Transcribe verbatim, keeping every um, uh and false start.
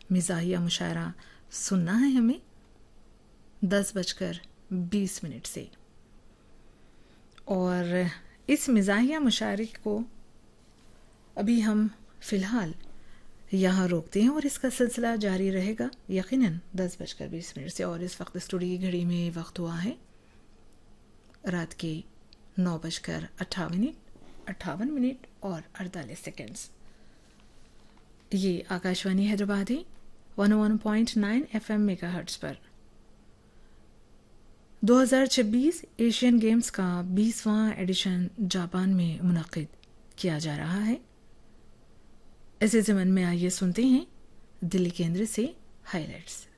मिज़ाहिया मुशायरा सुनना है हमें दस बजकर बीस मिनट से। और इस मिज़ाहिया मुशायरे को अभी हम फ़िलहाल यहाँ रोकते हैं और इसका सिलसिला जारी रहेगा यकीनन दस बजकर बीस मिनट से। और इस वक्त स्टूडियो की घड़ी में वक्त हुआ है रात के नौ बजकर अट्ठावन मिनट अट्ठावन मिनट और अड़तालीस सेकेंड्स। ये आकाशवाणी हैदराबाद है वन ओ one point nine F M mega hertz पर। दो हज़ार छब्बीस एशियन गेम्स का बीसवां एडिशन जापान में मुनक़िद किया जा रहा है। इसी ज़मन में आइए सुनते हैं दिल्ली केंद्र से हाइलाइट्स।